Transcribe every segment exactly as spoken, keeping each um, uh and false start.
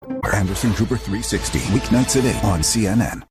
Anderson Cooper three sixty, weeknights at eight on C N N.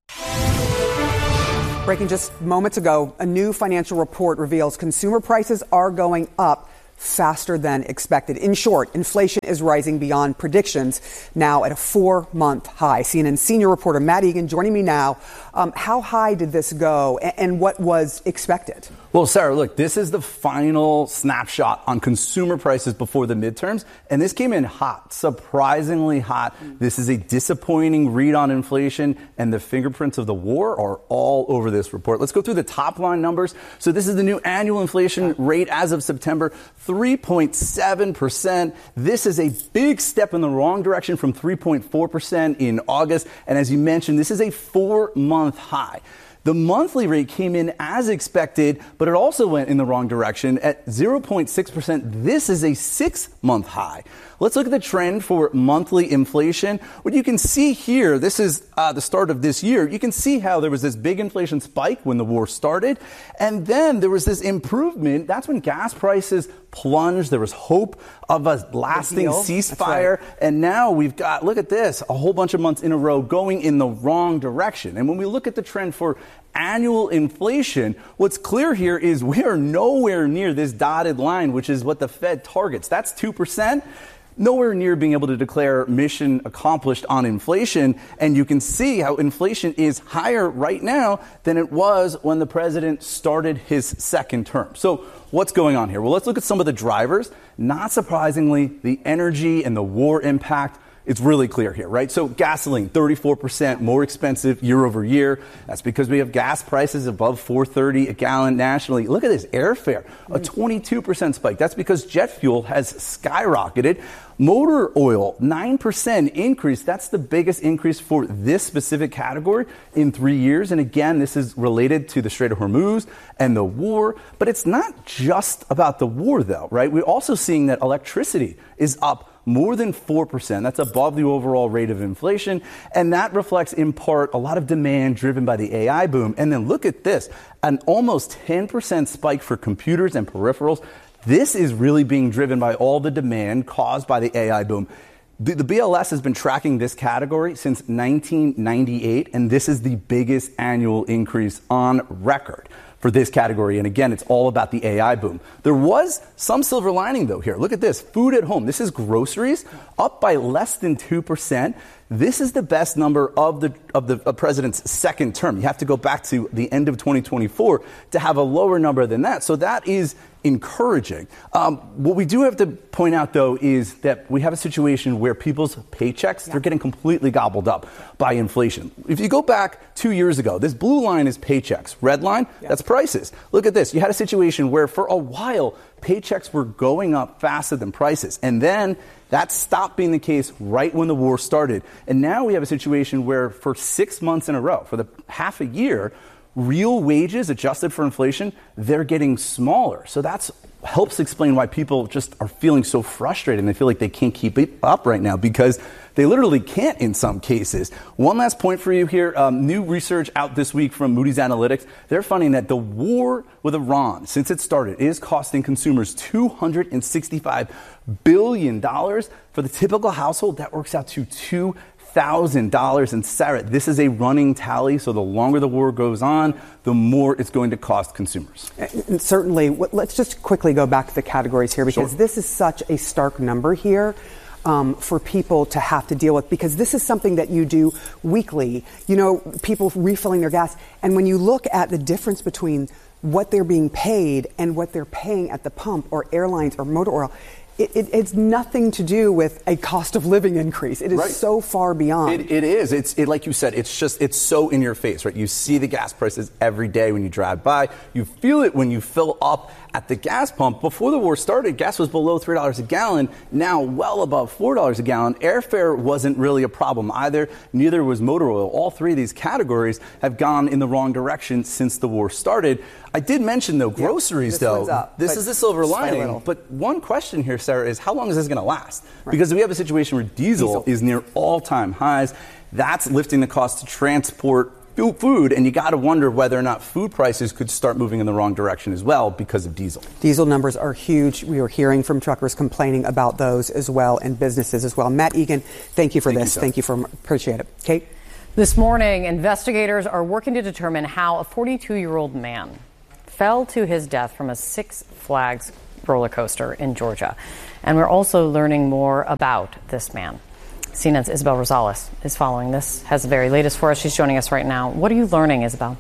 Breaking just moments ago, a new financial report reveals consumer prices are going up faster than expected. In short, inflation is rising beyond predictions, now at a four-month high. C N N senior reporter Matt Egan joining me now. Um, how high did this go, and, and what was expected? Well, Sarah, look, this is the final snapshot on consumer prices before the midterms, and this came in hot, surprisingly hot. This is a disappointing read on inflation, and the fingerprints of the war are all over this report. Let's go through the top line numbers. So this is the new annual inflation rate as of September, three point seven percent. This is a big step in the wrong direction from three point four percent in August, and as you mentioned, this is a four-month high. The monthly rate came in as expected, but it also went in the wrong direction at zero point six percent. This is a six-month high. Let's look at the trend for monthly inflation. What you can see here, this is uh, the start of this year. You can see how there was this big inflation spike when the war started, and then there was this improvement. That's when gas prices plunged. There was hope of a lasting ceasefire, right. And now we've got, look at this, a whole bunch of months in a row going in the wrong direction. And when we look at the trend for annual inflation, what's clear here is we are nowhere near this dotted line, which is what the Fed targets. That's two percent. Nowhere near being able to declare mission accomplished on inflation. And you can see how inflation is higher right now than it was when the president started his second term. So what's going on here? Well, let's look at some of the drivers. Not surprisingly, the energy and the war impact. It's really clear here, right? So gasoline, thirty-four percent more expensive year over year. That's because we have gas prices above four thirty a gallon nationally. Look at this airfare, a twenty-two percent spike. That's because jet fuel has skyrocketed. Motor oil, nine percent increase. That's the biggest increase for this specific category in three years. And again, this is related to the Strait of Hormuz and the war. But it's not just about the war, though, right? We're also seeing that electricity is up more than four percent. That's above the overall rate of inflation. And that reflects in part a lot of demand driven by the A I boom. And then look at this, an almost ten percent spike for computers and peripherals. This is really being driven by all the demand caused by the A I boom. The, the B L S has been tracking this category since nineteen ninety-eight, and this is the biggest annual increase on record for this category. And again, it's all about the A I boom. There was some silver lining, though, here. Look at this. Food at home. This is groceries, up by less than two percent. This is the best number of the of the of president's second term. You have to go back to the end of twenty twenty-four to have a lower number than that. So that is encouraging. Um, what we do have to point out, though, is that we have a situation where people's paychecks, yeah. they're getting completely gobbled up by inflation. If you go back two years ago, this blue line is paychecks. Red line, yeah. that's prices. Look at this. You had a situation where for a while, paychecks were going up faster than prices. And then that stopped being the case right when the war started. And now we have a situation where for six months in a row, for the half a year, real wages adjusted for inflation, they're getting smaller. So that helps explain why people just are feeling so frustrated and they feel like they can't keep it up right now because they literally can't in some cases. One last point for you here. Um, new research out this week from Moody's Analytics. They're finding that the war with Iran, since it started, is costing consumers two hundred sixty-five billion dollars. For the typical household, that works out to two thousand dollars. And Sarah, this is a running tally, so the longer the war goes on, the more it's going to cost consumers. And certainly, let's just quickly go back to the categories here, because sure. this is such a stark number here. Um, for people to have to deal with, because this is something that you do weekly. You know, people refilling their gas. And when you look at the difference between what they're being paid and what they're paying at the pump or airlines or motor oil, It, it, it's nothing to do with a cost of living increase. It is right. so far beyond. It, it is. It's it, like you said, it's just, it's so in your face, right? You see the gas prices every day when you drive by. You feel it when you fill up at the gas pump. Before the war started, gas was below three dollars a gallon, now well above four dollars a gallon. Airfare wasn't really a problem either. Neither was motor oil. All three of these categories have gone in the wrong direction since the war started. I did mention, though, groceries, yep, this though. One's up, this is the silver lining. But one question here, Sarah, is how long is this going to last? Right. Because we have a situation where diesel, diesel. is near all-time highs. That's lifting the cost to transport food, and you got to wonder whether or not food prices could start moving in the wrong direction as well because of diesel. Diesel numbers are huge. We are hearing from truckers complaining about those as well, and businesses as well. Matt Egan, thank you for thank this. You, thank you for appreciate it. Kate? This morning, investigators are working to determine how a forty-two-year-old man fell to his death from a Six Flags roller coaster in Georgia. And we're also learning more about this man. C N N's Isabel Rosales is following this, has the very latest for us. She's joining us right now. What are you learning, Isabel?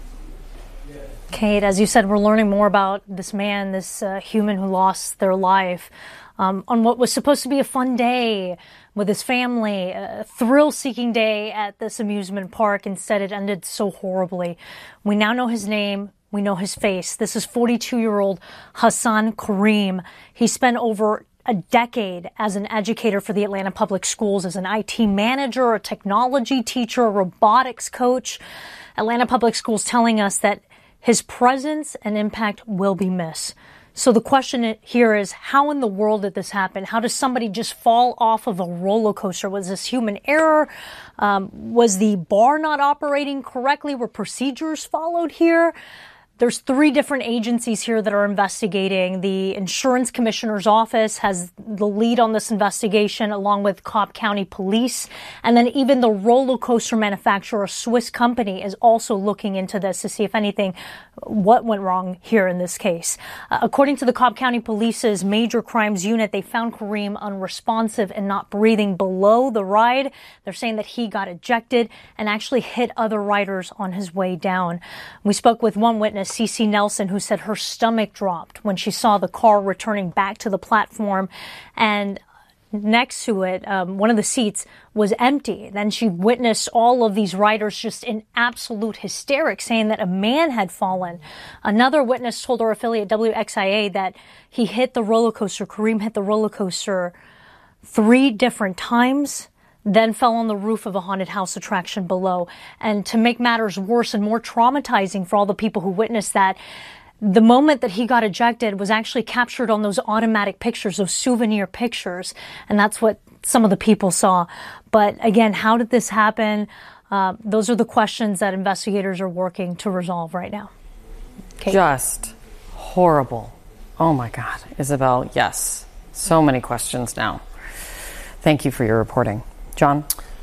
Kate, as you said, we're learning more about this man, this uh, human who lost their life um, on what was supposed to be a fun day with his family, a thrill-seeking day at this amusement park. Instead, it ended so horribly. We now know his name. We know his face. This is forty-two-year-old Hassan Kareem. He spent over a decade as an educator for the Atlanta Public Schools, as an I T manager, a technology teacher, a robotics coach. Atlanta Public Schools telling us that his presence and impact will be missed. So the question here is, how in the world did this happen? How does somebody just fall off of a roller coaster? Was this human error? Um, was the bar not operating correctly? Were procedures followed here? There's three different agencies here that are investigating. The insurance commissioner's office has the lead on this investigation, along with Cobb County Police. And then even the roller coaster manufacturer, a Swiss company, is also looking into this to see if anything, what went wrong here in this case. Uh, according to the Cobb County Police's major crimes unit, they found Kareem unresponsive and not breathing below the ride. They're saying that he got ejected and actually hit other riders on his way down. We spoke with one witness, Cece Nelson, who said her stomach dropped when she saw the car returning back to the platform, and next to it, um, one of the seats was empty. Then she witnessed all of these riders just in absolute hysterics, saying that a man had fallen. Another witness told our affiliate W X I A that he hit the roller coaster, Kareem hit the roller coaster three different times, then fell on the roof of a haunted house attraction below. And to make matters worse and more traumatizing for all the people who witnessed that, the moment that he got ejected was actually captured on those automatic pictures, those souvenir pictures. And that's what some of the people saw. But again, how did this happen? Uh, those are the questions that investigators are working to resolve right now. Kate? Just horrible. Oh my God, Isabel, yes. So many questions now. Thank you for your reporting. John?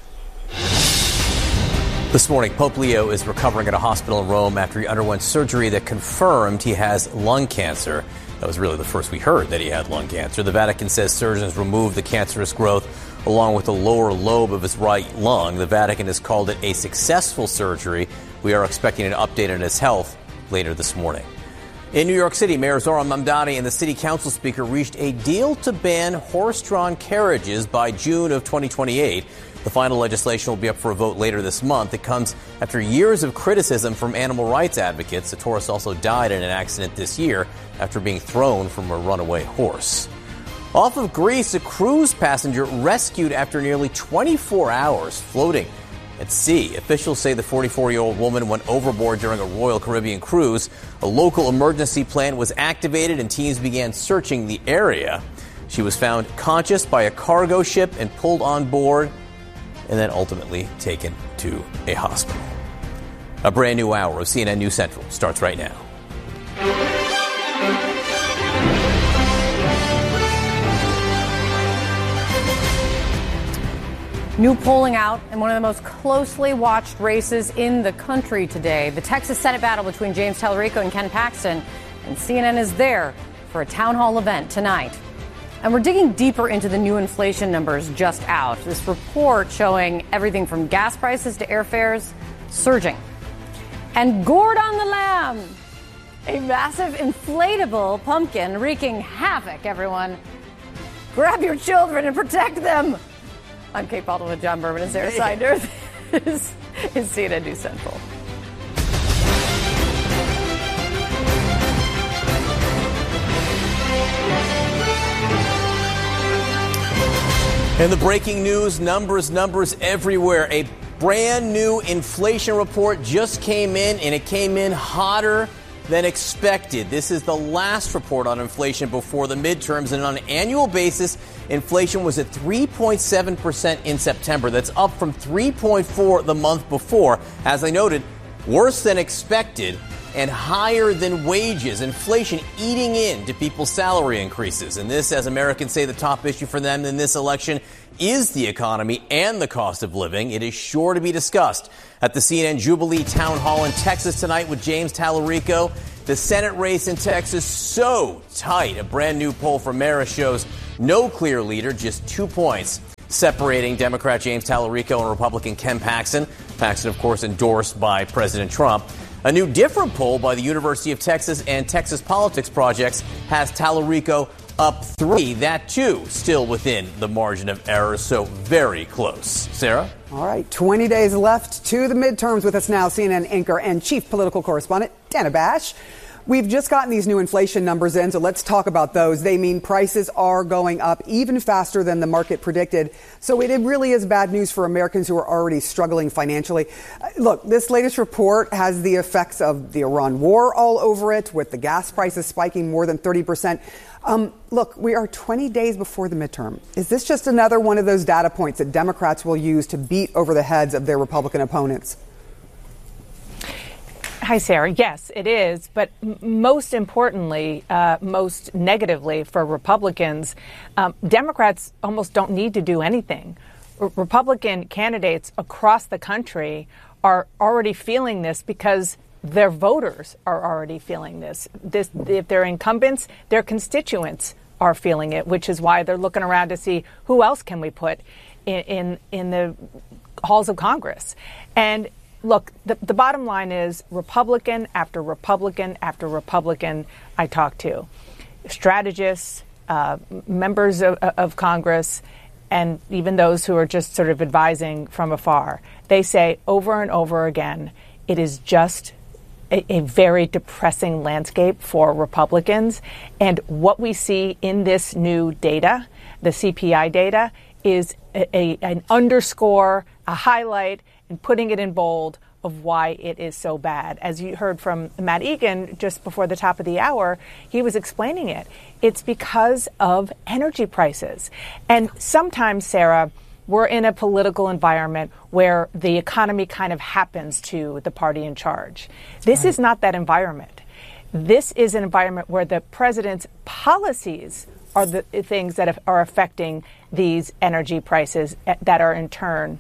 This morning, Pope Leo is recovering at a hospital in Rome after he underwent surgery that confirmed he has lung cancer. That was really the first we heard that he had lung cancer. The Vatican says surgeons removed the cancerous growth along with the lower lobe of his right lung. The Vatican has called it a successful surgery. We are expecting an update on his health later this morning. In New York City, Mayor Zohran Mamdani and the city council speaker reached a deal to ban horse-drawn carriages by June of twenty twenty-eight. The final legislation will be up for a vote later this month. It comes after years of criticism from animal rights advocates. The Taurus also died in an accident this year after being thrown from a runaway horse. Off of Greece, a cruise passenger rescued after nearly twenty-four hours floating at sea. Officials say the forty-four-year-old woman went overboard during a Royal Caribbean cruise. A local emergency plan was activated and teams began searching the area. She was found conscious by a cargo ship and pulled on board, and then ultimately taken to a hospital. A brand new hour of C N N News Central starts right now. New polling out in one of the most closely watched races in the country today. The Texas Senate battle between James Tallarico and Ken Paxton. And C N N is there for a town hall event tonight. And we're digging deeper into the new inflation numbers just out. This report showing everything from gas prices to airfares surging. And gourd on the lamb, a massive inflatable pumpkin wreaking havoc, everyone. Grab your children and protect them. I'm Kate Baldwin with John Berman and Sarah Sider. This is C N N News Central. And the breaking news, numbers, numbers everywhere. A brand new inflation report just came in, and it came in hotter than expected. This is the last report on inflation before the midterms, and on an annual basis, inflation was at three point seven percent in September. That's up from three point four the month before. As I noted, worse than expected and higher than wages, inflation eating into people's salary increases. And this, as Americans say, the top issue for them in this election is the economy and the cost of living. It is sure to be discussed at the C N N Jubilee Town Hall in Texas tonight with James Tallarico. The Senate race in Texas so tight. A brand new poll from Marist shows no clear leader, just two points separating Democrat James Tallarico and Republican Ken Paxton. Paxton, of course, endorsed by President Trump. A new different poll by the University of Texas and Texas Politics Projects has Tallarico up three. That, too, still within the margin of error, so very close. Sarah? All right, twenty days left to the midterms. With us now, C N N anchor and chief political correspondent Dana Bash. We've just gotten these new inflation numbers in, so let's talk about those. They mean prices are going up even faster than the market predicted. So it really is bad news for Americans who are already struggling financially. Uh, look, this latest report has the effects of the Iran war all over it, with the gas prices spiking more than thirty percent. Um, look, we are twenty days before the midterm. Is this just another one of those data points that Democrats will use to beat over the heads of their Republican opponents? Hi, Sarah. Yes, it is. But m- most importantly, uh, most negatively for Republicans, um, Democrats almost don't need to do anything. R- Republican candidates across the country are already feeling this because their voters are already feeling this. This, if they're incumbents, their constituents are feeling it, which is why they're looking around to see who else can we put in in, in the halls of Congress. And look, the, the bottom line is Republican after Republican after Republican I talk to, strategists, uh, members of, of Congress, and even those who are just sort of advising from afar. They say over and over again, it is just a, a very depressing landscape for Republicans. And what we see in this new data, the C P I data, is a, a, an underscore, a highlight, and putting it in bold of why it is so bad. As you heard from Matt Egan just before the top of the hour, he was explaining it. It's because of energy prices. And sometimes, Sarah, we're in a political environment where the economy kind of happens to the party in charge. This right. is not that environment. This is an environment where the president's policies are the things that are affecting these energy prices that are in turn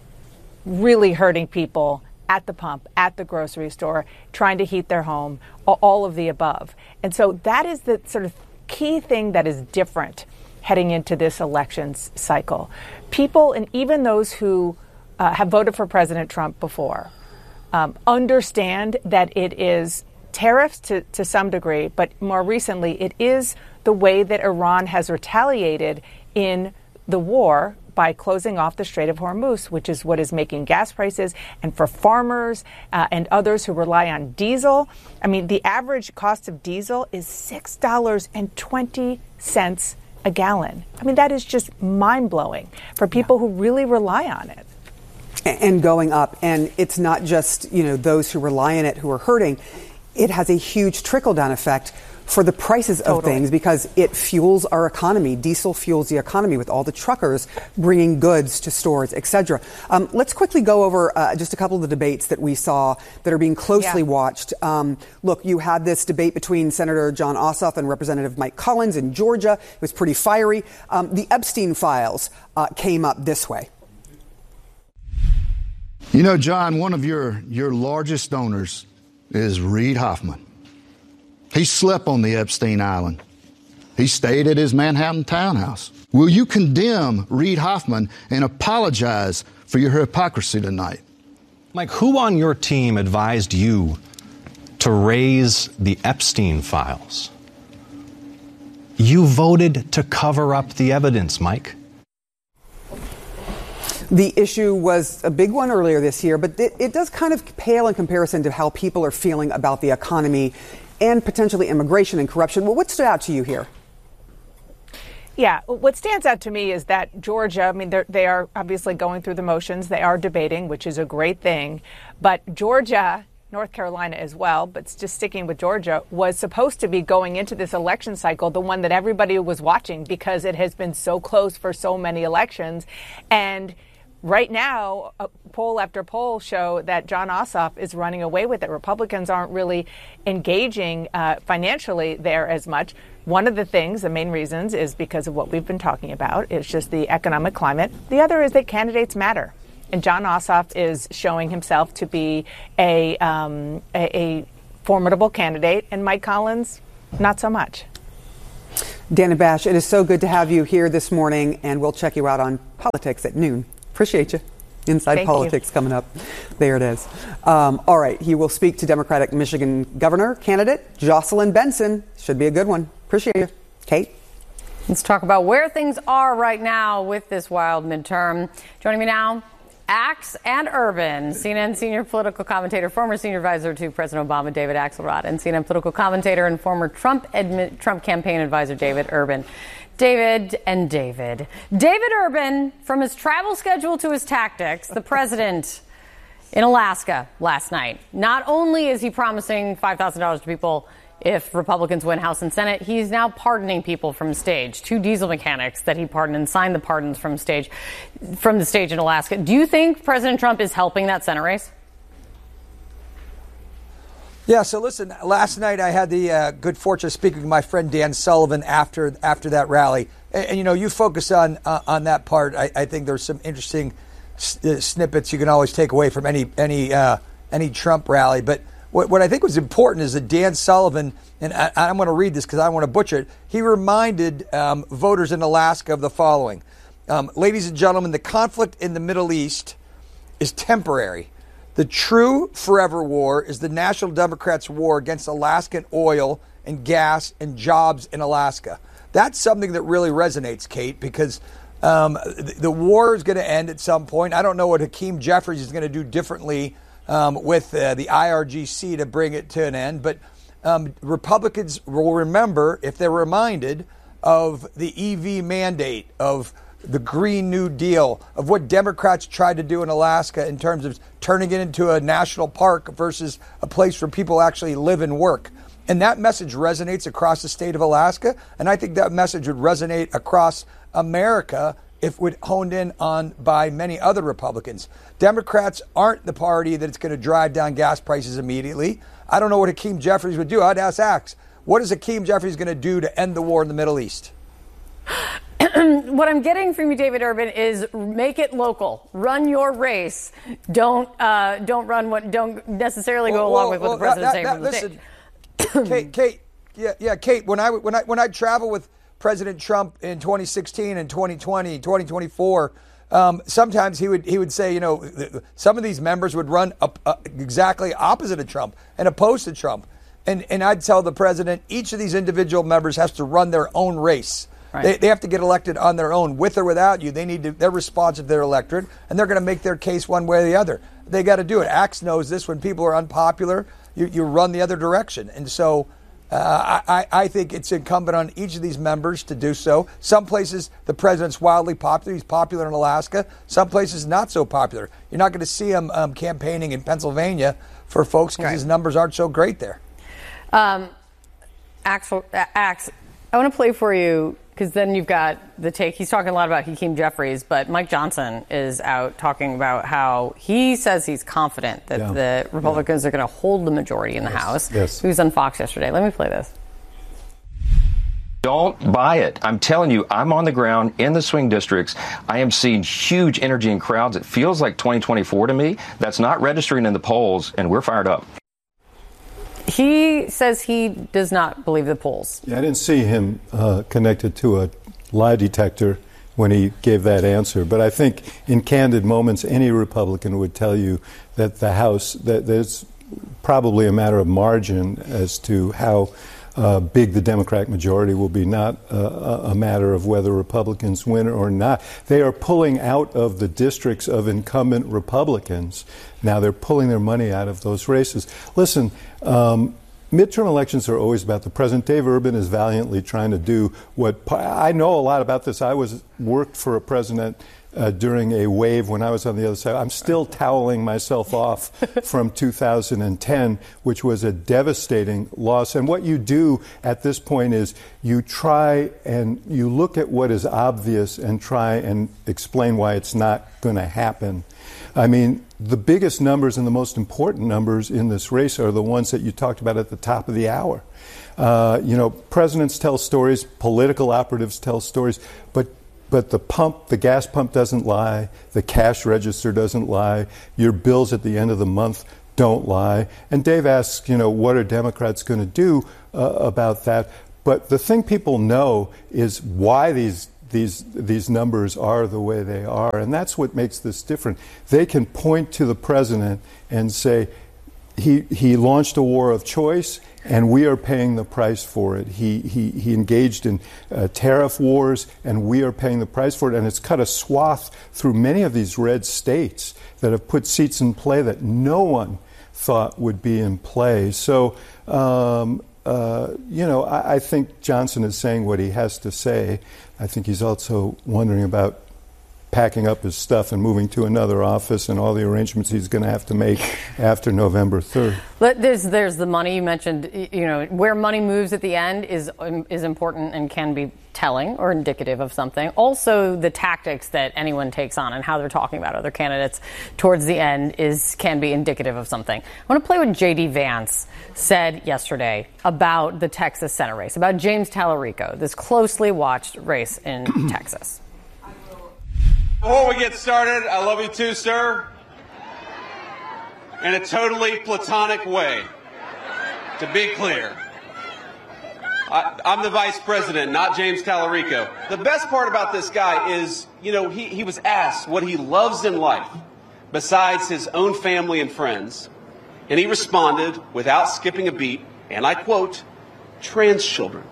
really hurting people at the pump, at the grocery store, trying to heat their home, all of the above. And so that is the sort of key thing that is different heading into this elections cycle. People, and even those who uh, have voted for President Trump before, um, understand that it is tariffs to, to some degree, but more recently, it is the way that Iran has retaliated in the war by closing off the Strait of Hormuz, which is what is making gas prices. And for farmers uh, and others who rely on diesel, I mean, the average cost of diesel is six dollars and twenty cents a gallon. I mean, that is just mind-blowing for people yeah. who really rely on it. And going up. And it's not just, you know, those who rely on it who are hurting. It has a huge trickle-down effect for the prices of totally. things, because it fuels our economy. Diesel fuels the economy with all the truckers bringing goods to stores, et cetera. Um, let's quickly go over uh, just a couple of the debates that we saw that are being closely yeah. watched. Um, look, you had this debate between Senator Jon Ossoff and Representative Mike Collins in Georgia. It was pretty fiery. Um, the Epstein files uh, came up this way. You know, John, one of your, your largest donors is Reid Hoffman. He slept on the Epstein Island. He stayed at his Manhattan townhouse. Will you condemn Reid Hoffman and apologize for your hypocrisy tonight? Mike, who on your team advised you to raise the Epstein files? You voted to cover up the evidence, Mike. The issue was a big one earlier this year, but it, it does kind of pale in comparison to how people are feeling about the economy and potentially immigration and corruption. Well, what stood out to you here? Yeah, what stands out to me is that Georgia, I mean, they are obviously going through the motions. They are debating, which is a great thing. But Georgia, North Carolina as well, but just sticking with Georgia, was supposed to be going into this election cycle, the one that everybody was watching because it has been so close for so many elections. And right now, uh, poll after poll show that Jon Ossoff is running away with it. Republicans aren't really engaging uh, financially there as much. One of the things, the main reasons, is because of what we've been talking about. It's just the economic climate. The other is that candidates matter. And Jon Ossoff is showing himself to be a, um, a, a formidable candidate, and Mike Collins, not so much. Dana Bash, it is so good to have you here this morning, and we'll check you out on Politics at noon. Appreciate you. Inside Thank Politics you. coming up. There it is. Um, all right. He will speak to Democratic Michigan governor candidate Jocelyn Benson. Should be a good one. Appreciate you. Kate? Let's talk about where things are right now with this wild midterm. Joining me now, Axe and Urban, C N N senior political commentator, former senior advisor to President Obama, David Axelrod, and C N N political commentator and former Trump admi- Trump campaign advisor, David Urban. David and David. David Urban, from his travel schedule to his tactics, the president in Alaska last night. Not only is he promising five thousand dollars to people if Republicans win House and Senate, he's now pardoning people from stage. Two diesel mechanics that he pardoned and signed the pardons from stage, from the stage in Alaska. Do you think President Trump is helping that Senate race? Yeah, so listen, last night I had the uh, good fortune of speaking with my friend Dan Sullivan after after that rally. And, and you know, you focus on uh, on that part. I, I think there's some interesting s- uh, snippets you can always take away from any any uh, any Trump rally. But what, what I think was important is that Dan Sullivan, and I, I'm going to read this because I don't want to butcher it, he reminded um, voters in Alaska of the following. Um, Ladies and gentlemen, the conflict in the Middle East is temporary. The true forever war is the National Democrats' war against Alaskan oil and gas and jobs in Alaska. That's something that really resonates, Kate, because um, the, the war is going to end at some point. I don't know what Hakeem Jeffries is going to do differently um, with uh, the I R G C to bring it to an end. But um, Republicans will remember, if they're reminded, of the E V mandate, of the Green New Deal, of what Democrats tried to do in Alaska in terms of turning it into a national park versus a place where people actually live and work. And that message resonates across the state of Alaska. And I think that message would resonate across America if it would honed in on by many other Republicans. Democrats aren't the party that's going to drive down gas prices immediately. I don't know what Hakeem Jeffries would do. I'd ask Axe, what is Hakeem Jeffries going to do to end the war in the Middle East? What I'm getting from you, David Urban, is make it local. Run your race. Don't uh, don't run what don't necessarily go well, along well, with what well, the president's saying that, from that, the stage. listen, Kate, Kate, yeah, yeah, Kate. When I when I when I travel with President Trump in twenty sixteen and twenty twenty, twenty twenty-four, um, sometimes he would he would say, you know, some of these members would run up, uh, exactly opposite of Trump and opposed to Trump, and and I'd tell the president each of these individual members has to run their own race. Right. They, they have to get elected on their own, with or without you. They need to. They're responsive to their electorate, and they're going to make their case one way or the other. They got to do it. Axe knows this. When people are unpopular, you, you run the other direction. And so, uh, I, I think it's incumbent on each of these members to do so. Some places the president's wildly popular. He's popular in Alaska. Some places not so popular. You're not going to see him um, campaigning in Pennsylvania for folks because right. his numbers aren't so great there. Um, Axe, Axe, I want to play for you. Because then you've got the take. He's talking a lot about Hakeem Jeffries, but Mike Johnson is out talking about how he says he's confident that yeah. the Republicans yeah. are going to hold the majority in the yes. House. Yes. He was on Fox yesterday. Let me play this. Don't buy it. I'm telling you, I'm on the ground in the swing districts. I am seeing huge energy in crowds. It feels like twenty twenty-four to me. That's not registering in the polls, and we're fired up. He says he does not believe the polls. Yeah, I didn't see him uh, connected to a lie detector when he gave that answer. But I think in candid moments, any Republican would tell you that the House, that there's probably a matter of margin as to how uh, big the Democratic majority will be, not uh, a matter of whether Republicans win or not. They are pulling out of the districts of incumbent Republicans. Now they're pulling their money out of those races. Listen, um, midterm elections are always about the president. Dave Urban is valiantly trying to do what I know a lot about this. I was worked for a president uh, during a wave when I was on the other side. I'm still toweling myself off from two thousand ten, which was a devastating loss. And what you do at this point is you try and you look at what is obvious and try and explain why it's not going to happen. I mean, the biggest numbers and the most important numbers in this race are the ones that you talked about at the top of the hour. Uh, you know, presidents tell stories, political operatives tell stories, but but the pump, the gas pump doesn't lie, the cash register doesn't lie, your bills at the end of the month don't lie. And Dave asks, you know, what are Democrats going to do uh, about that? But the thing people know is why these these these numbers are the way they are, and that's what makes this different. They can point to the president and say, he he launched a war of choice, and we are paying the price for it. He he he engaged in uh, tariff wars, and we are paying the price for it. And it's cut a swath through many of these red states that have put seats in play that no one thought would be in play. So, um, uh, you know, I, I think Johnson is saying what he has to say. I think he's also wondering about packing up his stuff and moving to another office and all the arrangements he's going to have to make after November third. There's there's the money you mentioned. You know, where money moves at the end is is important and can be telling or indicative of something. Also, the tactics that anyone takes on and how they're talking about other candidates towards the end is can be indicative of something. I want to play what J D Vance said yesterday about the Texas Senate race, about James Tallarico, this closely watched race in Texas. Before we get started, I love you too, sir. In a totally platonic way. To be clear. I, I'm the vice president, not James Tallarico. The best part about this guy is, you know, he, he was asked what he loves in life besides his own family and friends. And he responded without skipping a beat, and I quote, trans children.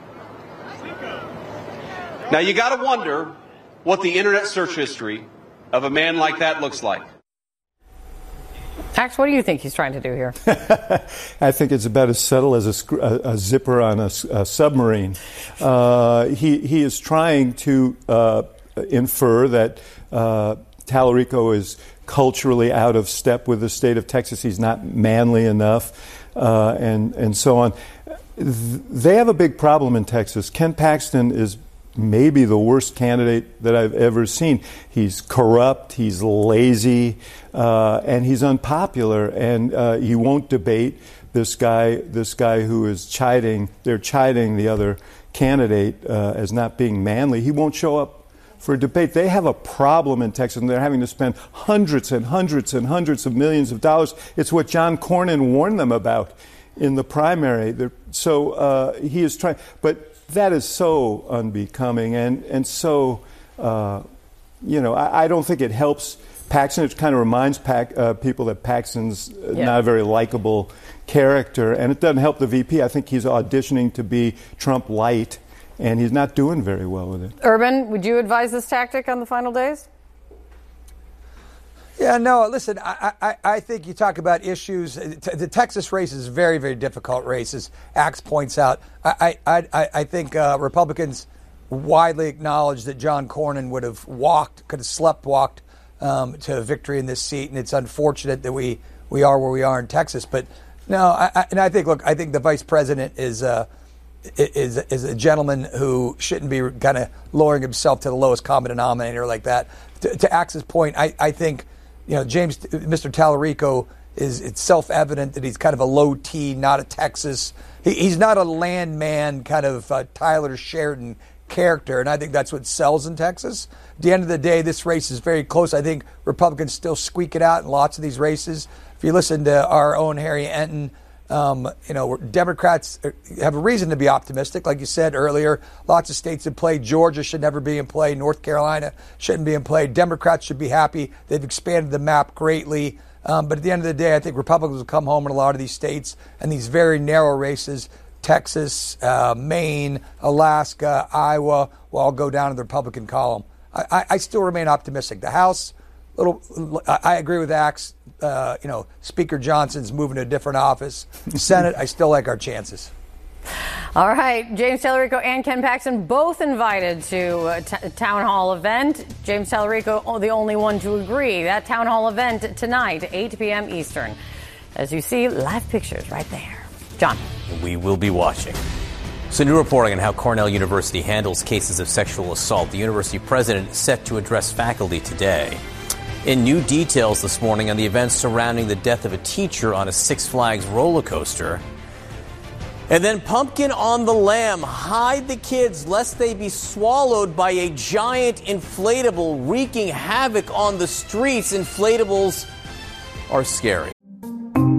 Now you gotta wonder what the internet search history of a man like that looks like. Ax, what do you think he's trying to do here? I think it's about as subtle as a, a, a zipper on a, a submarine. Uh, he, he is trying to uh, infer that uh, Tallarico is culturally out of step with the state of Texas. He's not manly enough, uh, and, and so on. They have a big problem in Texas. Ken Paxton is maybe the worst candidate that I've ever seen. He's corrupt, he's lazy, uh, and he's unpopular, and uh, he won't debate this guy, this guy who is chiding, they're chiding the other candidate uh, as not being manly. He won't show up for a debate. They have a problem in Texas, and they're having to spend hundreds and hundreds and hundreds of millions of dollars. It's what John Cornyn warned them about in the primary. They're, so uh, he is trying, but that is so unbecoming and, and so, uh, you know, I, I don't think it helps Paxton. It kind of reminds Pac, uh, people that Paxton's yeah. not a very likable character, and it doesn't help the V P. I think he's auditioning to be Trump light, and he's not doing very well with it. Urban, would you advise this tactic on the final days? Yeah, no, listen, I, I, I think you talk about issues. The Texas race is a very, very difficult race, as Axe points out. I, I, I, I think uh, Republicans widely acknowledge that John Cornyn would have walked, could have sleptwalked um, to victory in this seat, and it's unfortunate that we, we are where we are in Texas. But no, I, I, and I think, look, I think the vice president is uh, is is a gentleman who shouldn't be kind of lowering himself to the lowest common denominator like that. To, to Axe's point, I, I think. You know, James, Mister Tallarico, is it's self-evident that he's kind of a low T, not a Texas. He, he's not a landman kind of uh, Tyler Sheridan character, and I think that's what sells in Texas. At the end of the day, this race is very close. I think Republicans still squeak it out in lots of these races. If you listen to our own Harry Enton, um, you know, Democrats have a reason to be optimistic. Like you said earlier, lots of states in play. Georgia should never be in play. North Carolina shouldn't be in play. Democrats should be happy. They've expanded the map greatly. Um, but at the end of the day, I think Republicans will come home in a lot of these states and these very narrow races. Texas, uh, Maine, Alaska, Iowa will all go down in the Republican column. I, I, I still remain optimistic. The House, little, I agree with Axe. Uh, you know, Speaker Johnson's moving to a different office. Senate, I still like our chances. All right, James Tallarico and Ken Paxton both invited to a t- town hall event. James Tallarico, the only one to agree. That town hall event tonight, eight p.m. Eastern. As you see, live pictures right there. John. We will be watching. So new reporting on how Cornell University handles cases of sexual assault. The university president is set to address faculty today. In new details this morning on the events surrounding the death of a teacher on a Six Flags roller coaster. And then Pumpkin on the Lamb. Hide the kids lest they be swallowed by a giant inflatable wreaking havoc on the streets. Inflatables are scary.